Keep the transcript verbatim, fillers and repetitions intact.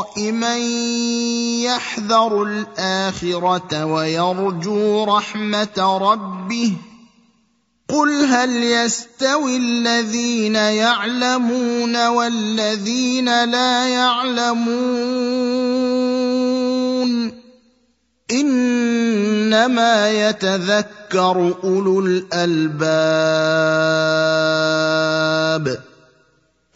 مَن يَحْذَرُ الْآخِرَةَ وَيَرْجُو رَحْمَةَ رَبِّهِ قُلْ هَلْ يَسْتَوِي الَّذِينَ يَعْلَمُونَ وَالَّذِينَ لَا يَعْلَمُونَ إِنَّمَا يَتَذَكَّرُ أُولُو الْأَلْبَابِ